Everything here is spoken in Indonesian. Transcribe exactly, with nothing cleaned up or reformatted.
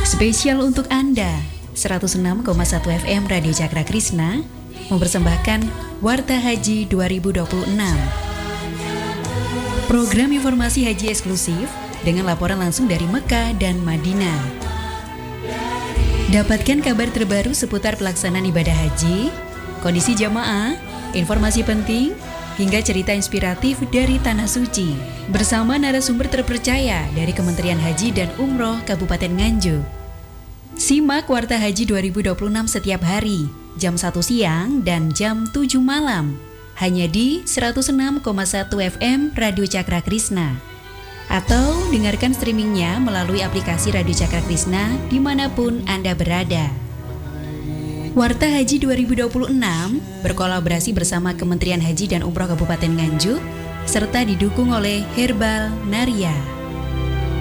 Spesial untuk Anda, seratus enam koma satu F M Radio Cakra Krisna mempersembahkan Warta Haji dua ribu dua puluh enam. Program informasi haji eksklusif dengan laporan langsung dari Mekah dan Madinah. Dapatkan kabar terbaru seputar pelaksanaan ibadah haji, kondisi jamaah, informasi penting, hingga cerita inspiratif dari Tanah Suci bersama narasumber terpercaya dari Kementerian Haji dan Umroh Kabupaten Nganjuk. Simak Warta Haji dua ribu dua puluh enam setiap hari, jam satu siang dan jam tujuh malam, hanya di seratus enam koma satu F M Radio Cakra Krisna. Atau dengarkan streamingnya melalui aplikasi Radio Cakra Krisna dimanapun Anda berada. Warta Haji dua ribu dua puluh enam berkolaborasi bersama Kementerian Haji dan Umroh Kabupaten Nganjuk serta didukung oleh Herbal Naria.